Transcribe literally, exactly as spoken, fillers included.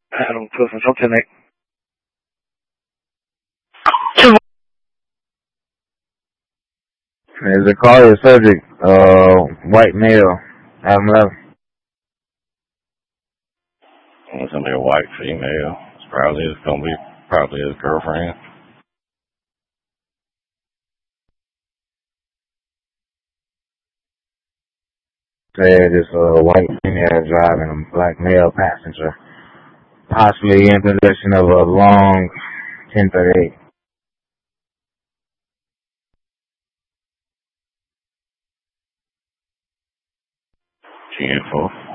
Adam tusen something like. Is a call your subject, uh, white male, Adam Levin. It's gonna be a white female. It's probably it's gonna be probably his girlfriend. Said it's a white female driving a black male passenger, possibly in possession of a long ten thirty-eight. Beautiful.